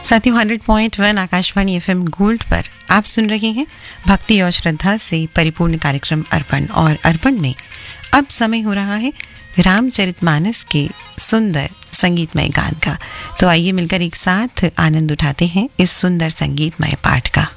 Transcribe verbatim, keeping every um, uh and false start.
साथियों, hundred point one Akashvani FM gold पर आप सुन रहे हैं भक्ति और श्रद्धा से परिपूर्ण कार्यक्रम अर्पण। और अर्पण में अब समय हो रहा है रामचरितमानस के सुंदर संगीतमय गान का। तो आइए मिलकर एक साथ आनंद उठाते हैं इस सुंदर संगीतमय पाठ का।